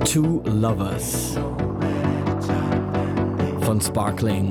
Two Lovers von Sparkling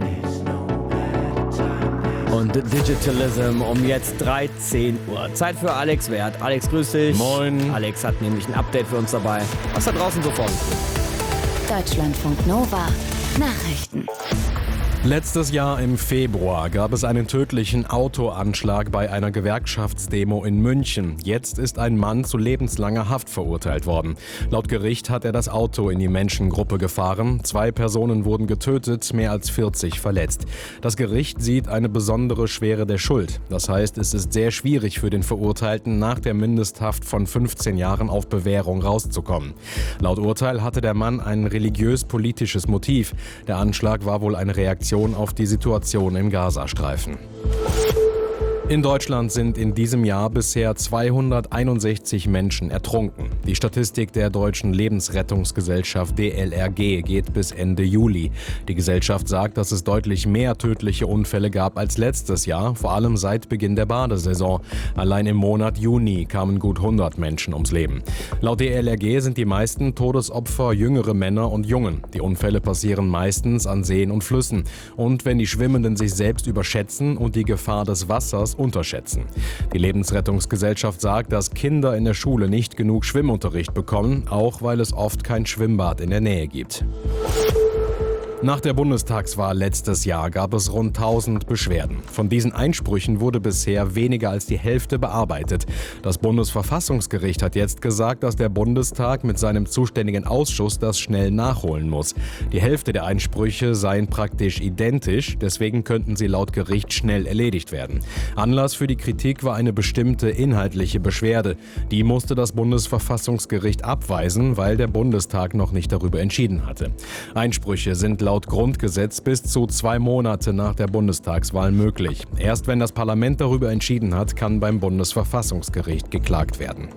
und Digitalism um jetzt 13 Uhr. Zeit für Alex Wert. Alex, grüß dich. Moin. Alex hat nämlich ein Update für uns dabei. Was da draußen so vorgeht. Deutschlandfunk Nova Nachrichten. Letztes Jahr im Februar gab es einen tödlichen Autoanschlag bei einer Gewerkschaftsdemo in München. Jetzt ist ein Mann zu lebenslanger Haft verurteilt worden. Laut Gericht hat er das Auto in die Menschengruppe gefahren. 2 Personen wurden getötet, mehr als 40 verletzt. Das Gericht sieht eine besondere Schwere der Schuld. Das heißt, es ist sehr schwierig für den Verurteilten, nach der Mindesthaft von 15 Jahren auf Bewährung rauszukommen. Laut Urteil hatte der Mann ein religiös-politisches Motiv. Der Anschlag war wohl eine Reaktion auf die Situation im Gazastreifen. In Deutschland sind in diesem Jahr bisher 261 Menschen ertrunken. Die Statistik der Deutschen Lebensrettungsgesellschaft DLRG geht bis Ende Juli. Die Gesellschaft sagt, dass es deutlich mehr tödliche Unfälle gab als letztes Jahr, vor allem seit Beginn der Badesaison. Allein im Monat Juni kamen gut 100 Menschen ums Leben. Laut DLRG sind die meisten Todesopfer jüngere Männer und Jungen. Die Unfälle passieren meistens an Seen und Flüssen. Und wenn die Schwimmenden sich selbst überschätzen und die Gefahr des Wassers unterschätzen. Die Lebensrettungsgesellschaft sagt, dass Kinder in der Schule nicht genug Schwimmunterricht bekommen, auch weil es oft kein Schwimmbad in der Nähe gibt. Nach der Bundestagswahl letztes Jahr gab es rund 1000 Beschwerden. Von diesen Einsprüchen wurde bisher weniger als die Hälfte bearbeitet. Das Bundesverfassungsgericht hat jetzt gesagt, dass der Bundestag mit seinem zuständigen Ausschuss das schnell nachholen muss. Die Hälfte der Einsprüche seien praktisch identisch, deswegen könnten sie laut Gericht schnell erledigt werden. Anlass für die Kritik war eine bestimmte inhaltliche Beschwerde. Die musste das Bundesverfassungsgericht abweisen, weil der Bundestag noch nicht darüber entschieden hatte. Einsprüche sind laut Grundgesetz bis zu 2 Monate nach der Bundestagswahl möglich. Erst wenn das Parlament darüber entschieden hat, kann beim Bundesverfassungsgericht geklagt werden.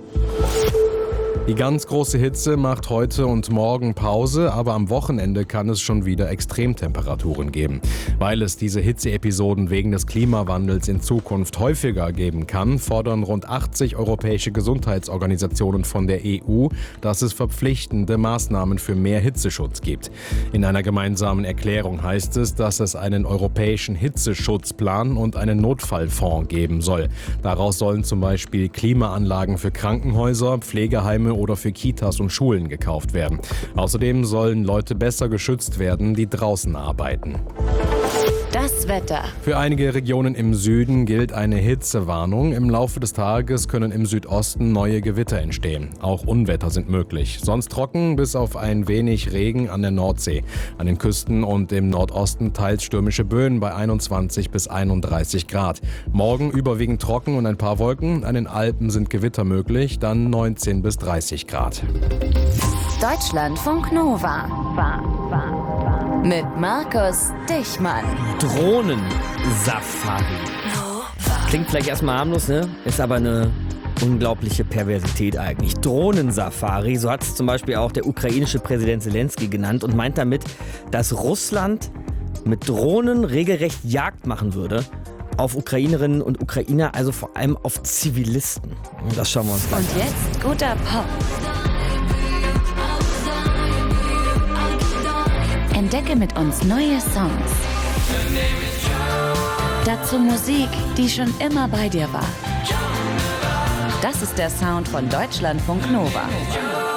Die ganz große Hitze macht heute und morgen Pause, aber am Wochenende kann es schon wieder Extremtemperaturen geben. Weil es diese Hitzeepisoden wegen des Klimawandels in Zukunft häufiger geben kann, fordern rund 80 europäische Gesundheitsorganisationen von der EU, dass es verpflichtende Maßnahmen für mehr Hitzeschutz gibt. In einer gemeinsamen Erklärung heißt es, dass es einen europäischen Hitzeschutzplan und einen Notfallfonds geben soll. Daraus sollen zum Beispiel Klimaanlagen für Krankenhäuser, Pflegeheime oder für Kitas und Schulen gekauft werden. Außerdem sollen Leute besser geschützt werden, die draußen arbeiten. Das Wetter. Für einige Regionen im Süden gilt eine Hitzewarnung. Im Laufe des Tages können im Südosten neue Gewitter entstehen. Auch Unwetter sind möglich. Sonst trocken, bis auf ein wenig Regen an der Nordsee. An den Küsten und im Nordosten teils stürmische Böen bei 21 bis 31 Grad. Morgen überwiegend trocken und ein paar Wolken. An den Alpen sind Gewitter möglich, dann 19 bis 30 Grad. Deutschlandfunk Nova. Mit Markus Dichmann. Drohnensafari. Klingt vielleicht erstmal harmlos, ne? Ist aber eine unglaubliche Perversität eigentlich. Drohnensafari, so hat es zum Beispiel auch der ukrainische Präsident Zelensky genannt und meint damit, dass Russland mit Drohnen regelrecht Jagd machen würde auf Ukrainerinnen und Ukrainer, also vor allem auf Zivilisten. Und das schauen wir uns gleich an. Und jetzt guter Pop. Entdecke mit uns neue Songs. Dazu Musik, die schon immer bei dir war. Das ist der Sound von Deutschlandfunk Nova.